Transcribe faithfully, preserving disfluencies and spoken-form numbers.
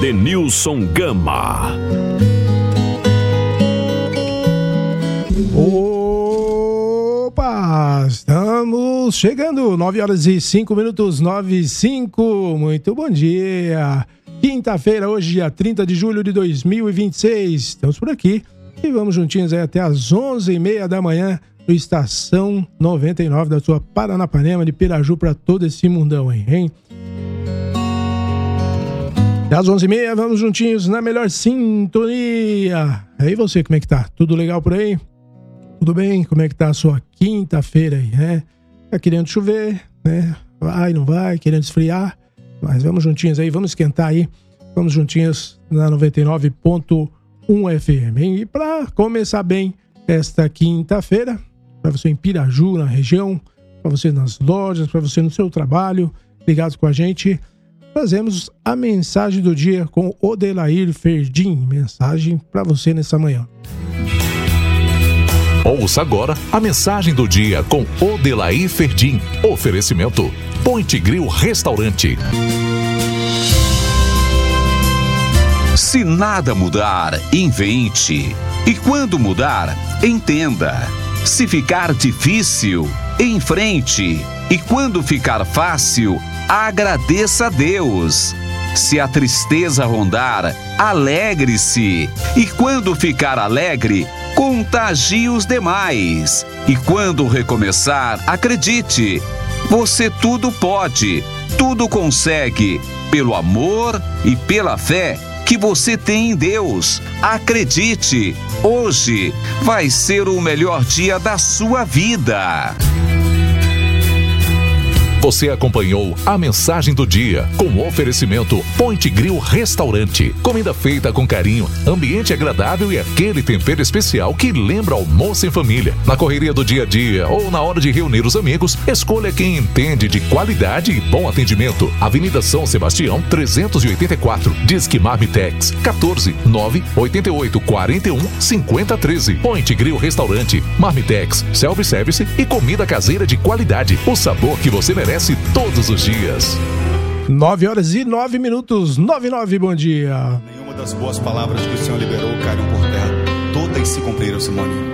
Denilson Gama. Opa, estamos chegando, nove horas e cinco minutos, nove e cinco, muito bom dia. Quinta-feira, hoje, dia trinta de julho de dois mil e vinte e seis, estamos por aqui e vamos juntinhos aí até às onze e meia da manhã no Estação noventa e nove da sua Paranapanema, de Piraju para todo esse mundão aí, hein? Às onze e meia, vamos juntinhos na melhor sintonia. Aí você, como é que tá? Tudo legal por aí? Tudo bem? Como é que tá a sua quinta-feira aí, né? Tá querendo chover, né? Vai, não vai, querendo esfriar. Mas vamos juntinhos aí, vamos esquentar aí. Vamos juntinhos na noventa e nove ponto um F M, hein? E pra começar bem esta quinta-feira, para você em Piraju, na região, para você nas lojas, para você no seu trabalho, ligados com a gente, trazemos a mensagem do dia com Odelair Ferdim. Mensagem para você nessa manhã. Ouça agora a mensagem do dia com Odelair Ferdim. Oferecimento Point Grill Restaurante. Se nada mudar, invente. E quando mudar, entenda. Se ficar difícil, enfrente. E quando ficar fácil, agradeça a Deus. Se a tristeza rondar, alegre-se. E quando ficar alegre, contagie os demais. E quando recomeçar, acredite. Você tudo pode, tudo consegue, pelo amor e pela fé que você tem em Deus. Acredite, hoje vai ser o melhor dia da sua vida. Você acompanhou a mensagem do dia com o oferecimento Point Grill Restaurante. Comida feita com carinho, ambiente agradável e aquele tempero especial que lembra almoço em família. Na correria do dia a dia ou na hora de reunir os amigos, escolha quem entende de qualidade e bom atendimento. Avenida São Sebastião, trezentos e oitenta e quatro. Disque Marmitex, quatorze, nove, oitenta e oito, quarenta e um, cinquenta, treze. Point Grill Restaurante. Marmitex, self-service e comida caseira de qualidade. O sabor que você merece todos os dias. nove horas e nove minutos, nove e nove, bom dia. Nenhuma das boas palavras que o Senhor liberou caíram por terra. Todas se cumpriram, Simone.